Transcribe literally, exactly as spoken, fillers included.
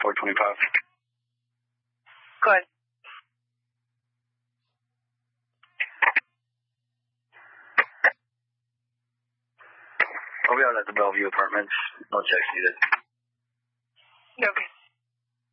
four twenty-five. Go ahead. I'll be out at the Bellevue Apartments. No checks needed. Okay.